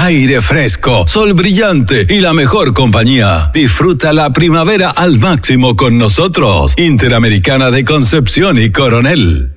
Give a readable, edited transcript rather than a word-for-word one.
aire fresco, sol brillante y la mejor compañía. Disfruta la primavera al máximo con nosotros. Interamericana de Concepción y Coronel.